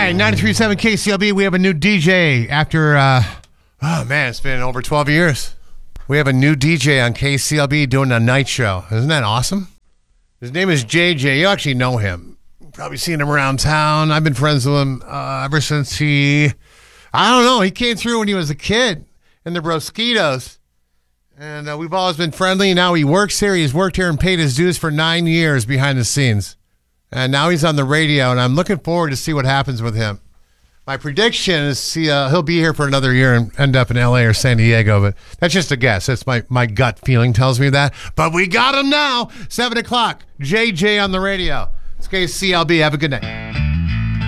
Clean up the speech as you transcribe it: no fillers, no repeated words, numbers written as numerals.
right, 93.7 KCLB. We have a new DJ after, it's been over 12 years. We have a new DJ on KCLB doing a night show. Isn't that awesome? His name is JJ. You actually know him. You've probably seen him around town. I've been friends with him ever since he came through when he was a kid in the Broskitos. And we've always been friendly. Now he works here. He's worked here and paid his dues for 9 years behind the scenes. And now he's on the radio, and I'm looking forward to see what happens with him. My prediction is he'll be here for another year and end up in L.A. or San Diego, but that's just a guess. That's my gut feeling tells me that. But we got him now, 7 o'clock, JJ on the radio. It's KCLB. Have a good night.